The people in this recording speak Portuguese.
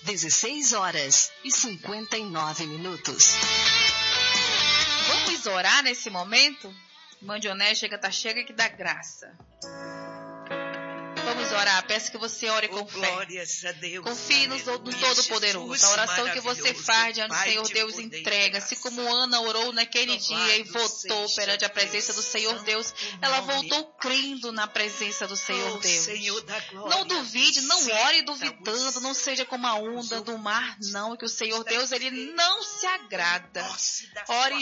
16h59. Vamos orar nesse momento? Mandioné, chega que dá graça. Vamos orar, peço que você ore com fé. Confie no Todo-Poderoso. A oração que você faz diante do Senhor Deus entrega. Assim como Ana orou naquele dia e voltou perante a presença do Senhor Deus, ela voltou crendo na presença do Senhor Deus. Não duvide, não ore duvidando, não seja como a onda do mar, não, que o Senhor Deus, ele não se agrada. Ore